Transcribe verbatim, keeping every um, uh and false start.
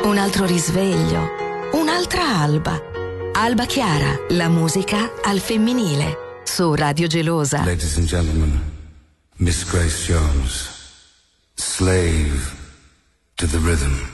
un altro risveglio, un'altra alba. Alba Chiara, la musica al femminile, su Radio Gelosa. Ladies and gentlemen, Miss Grace Jones, slave to the rhythm.